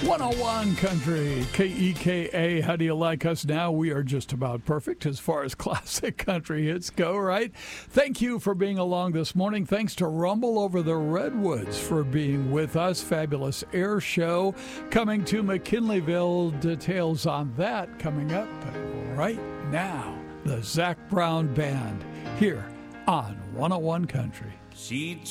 101 Country, KEKA. How do you like us now? We are just about perfect as far as classic country hits go, right? Thank you for being along this morning. Thanks to Rumble Over the Redwoods for being with us. Fabulous air show coming to McKinleyville. Details on that coming up right now. The Zac Brown Band here on 101 Country.